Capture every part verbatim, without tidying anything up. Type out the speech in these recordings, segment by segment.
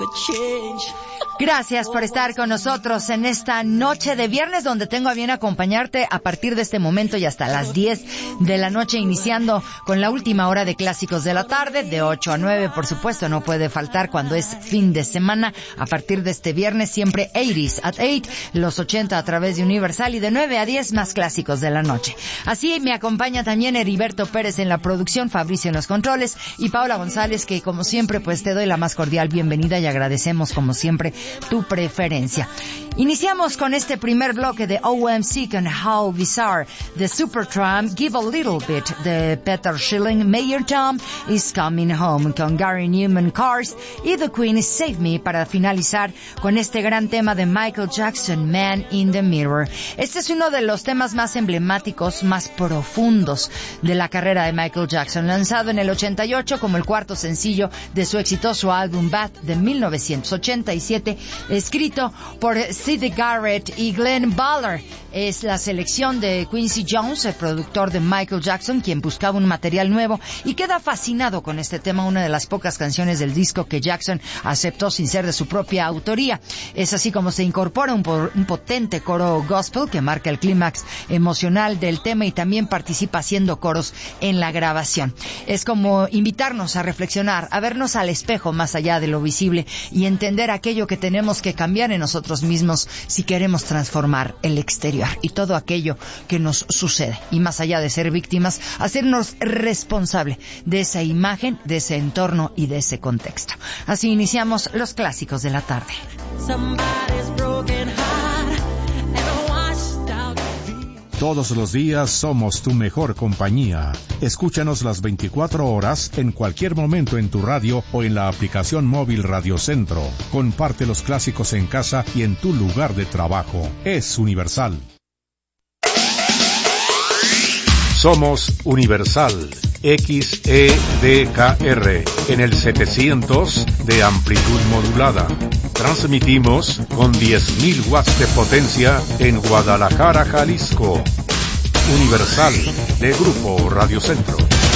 Gracias por estar con nosotros en esta noche de viernes, donde tengo a bien acompañarte a partir de este momento y hasta las diez de la noche, iniciando con la última hora de clásicos de la tarde, de ocho a nueve, por supuesto, no puede faltar cuando es fin de semana. A partir de este viernes, siempre eighties at eight, los ochenta a través de Universal, y de nueve a diez más clásicos de la noche. Así me acompaña también Heriberto Pérez en la producción, Fabricio en los controles y Paula González, que como siempre pues te doy la más cordial bienvenida y agradecemos como siempre tu preferencia. Iniciamos con este primer bloque de O M C con How Bizarre, The Supertramp, Give a Little Bit, de Peter Schilling, Mayor Tom is Coming Home con Gary Newman Cars, y The Queen Save Me, para finalizar con este gran tema de Michael Jackson, Man in the Mirror. Este es uno de los temas más emblemáticos, más profundos de la carrera de Michael Jackson, lanzado en el ochenta y ocho como el cuarto sencillo de su exitoso álbum Bad de mil novecientos ochenta y siete, escrito por Syd Garrett y Glenn Ballard. Es la selección de Quincy Jones, el productor de Michael Jackson, quien buscaba un material nuevo y queda fascinado con este tema, una de las pocas canciones del disco que Jackson aceptó sin ser de su propia autoría. Es así como se incorpora un, po- un potente coro gospel que marca el clímax emocional del tema, y también participa haciendo coros en la grabación. Es como invitarnos a reflexionar, a vernos al espejo más allá de lo visible y entender aquello que tenemos que cambiar en nosotros mismos si queremos transformar el exterior y todo aquello que nos sucede. Y más allá de ser víctimas, hacernos responsable de esa imagen, de ese entorno y de ese contexto. Así iniciamos los clásicos de la tarde. Todos los días somos tu mejor compañía. Escúchanos las veinticuatro horas, en cualquier momento en tu radio o en la aplicación móvil Radio Centro. Comparte los clásicos en casa y en tu lugar de trabajo. Es Universal. Somos Universal, X E D K R, en el setecientos de amplitud modulada. Transmitimos con diez mil watts de potencia en Guadalajara, Jalisco. Universal, de Grupo Radio Centro.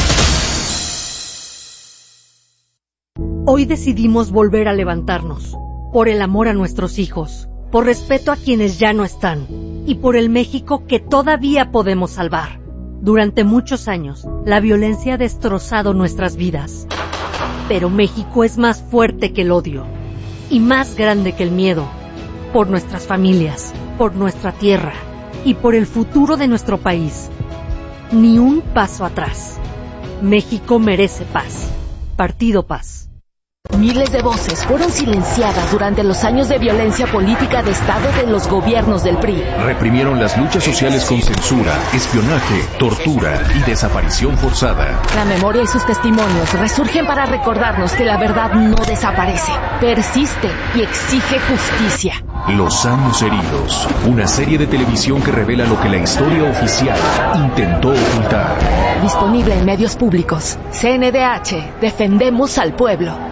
Hoy decidimos volver a levantarnos, por el amor a nuestros hijos, por respeto a quienes ya no están, y por el México que todavía podemos salvar. Durante muchos años, la violencia ha destrozado nuestras vidas. Pero México es más fuerte que el odio y más grande que el miedo. Por nuestras familias, por nuestra tierra y por el futuro de nuestro país. Ni un paso atrás. México merece paz. Partido Paz. Miles de voces fueron silenciadas durante los años de violencia política de Estado de los gobiernos del P R I. Reprimieron las luchas sociales con censura, espionaje, tortura y desaparición forzada. La memoria y sus testimonios resurgen para recordarnos que la verdad no desaparece, persiste y exige justicia. Los años heridos, una serie de televisión que revela lo que la historia oficial intentó ocultar. Disponible en medios públicos. C N D H, defendemos al pueblo.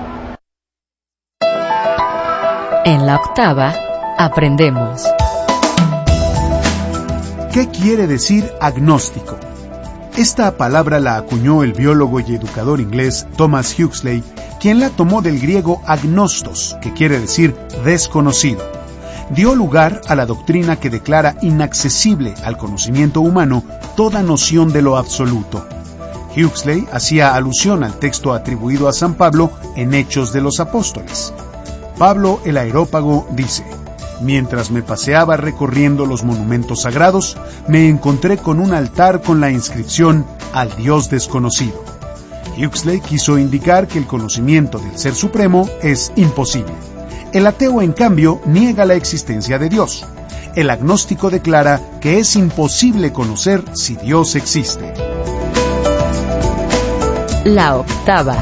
En la octava, aprendemos. ¿Qué quiere decir agnóstico? Esta palabra la acuñó el biólogo y educador inglés Thomas Huxley, quien la tomó del griego agnostos, que quiere decir desconocido. Dio lugar a la doctrina que declara inaccesible al conocimiento humano toda noción de lo absoluto. Huxley hacía alusión al texto atribuido a San Pablo en Hechos de los Apóstoles. Pablo el Areópago dice: mientras me paseaba recorriendo los monumentos sagrados, me encontré con un altar con la inscripción al Dios desconocido. Huxley quiso indicar que el conocimiento del Ser Supremo es imposible. El ateo, en cambio, niega la existencia de Dios. El agnóstico declara que es imposible conocer si Dios existe. La octava.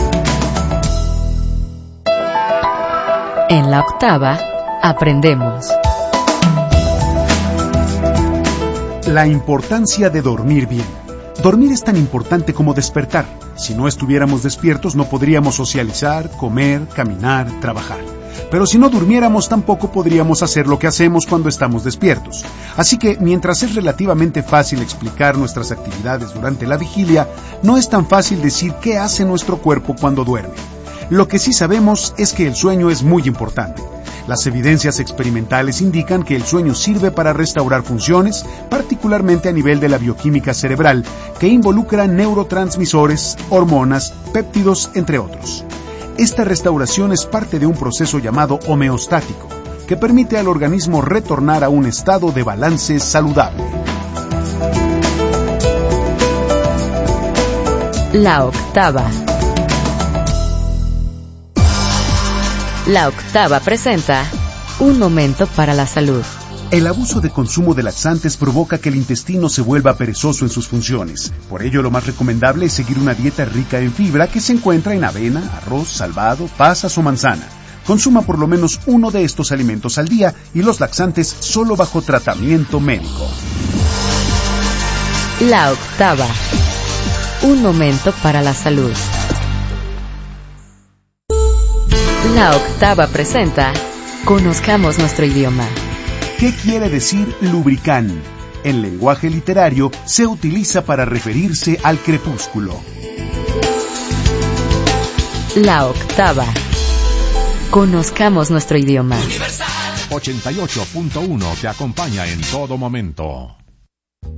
En la octava, aprendemos. La importancia de dormir bien. Dormir es tan importante como despertar. Si no estuviéramos despiertos, no podríamos socializar, comer, caminar, trabajar. Pero si no durmiéramos, tampoco podríamos hacer lo que hacemos cuando estamos despiertos. Así que, mientras es relativamente fácil explicar nuestras actividades durante la vigilia, no es tan fácil decir qué hace nuestro cuerpo cuando duerme. Lo que sí sabemos es que el sueño es muy importante. Las evidencias experimentales indican que el sueño sirve para restaurar funciones, particularmente a nivel de la bioquímica cerebral, que involucra neurotransmisores, hormonas, péptidos, entre otros. Esta restauración es parte de un proceso llamado homeostático, que permite al organismo retornar a un estado de balance saludable. La octava. La octava presenta Un momento para la salud. El abuso de consumo de laxantes provoca que el intestino se vuelva perezoso en sus funciones. Por ello, lo más recomendable es seguir una dieta rica en fibra que se encuentra en avena, arroz, salvado, pasas o manzana. Consuma por lo menos uno de estos alimentos al día y los laxantes solo bajo tratamiento médico. La octava. Un momento para la salud. La octava presenta Conozcamos nuestro idioma. ¿Qué quiere decir lubricán? En lenguaje literario se utiliza para referirse al crepúsculo. La octava. Conozcamos nuestro idioma. ochenta y ocho punto uno te acompaña en todo momento.